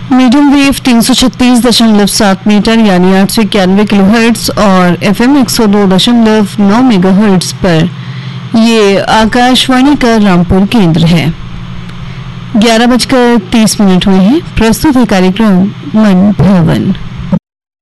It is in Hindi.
मीडियम वेव 336.7 मीटर यानी 891 किलोहर्ट्ज और FM 102.9 मेगाहर्ट्ज पर ये आकाशवाणी का रामपुर केंद्र है। 11:30 हुए हैं। प्रस्तुत है कार्यक्रम मन भवन।